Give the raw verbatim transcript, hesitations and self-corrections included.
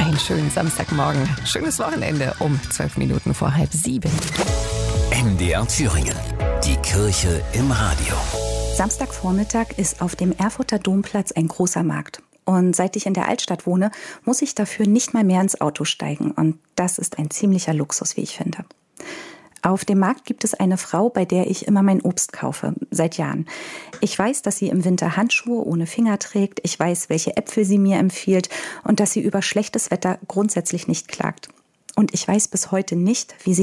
Einen schönen Samstagmorgen, schönes Wochenende um zwölf Minuten vor halb sieben. M D R Thüringen, die Kirche im Radio. Samstagvormittag ist auf dem Erfurter Domplatz ein großer Markt. Und seit ich in der Altstadt wohne, muss ich dafür nicht mal mehr ins Auto steigen. Und das ist ein ziemlicher Luxus, wie ich finde. Auf dem Markt gibt es eine Frau, bei der ich immer mein Obst kaufe, seit Jahren. Ich weiß, dass sie im Winter Handschuhe ohne Finger trägt. Ich weiß, welche Äpfel sie mir empfiehlt und dass sie über schlechtes Wetter grundsätzlich nicht klagt. Und ich weiß bis heute nicht, wie sie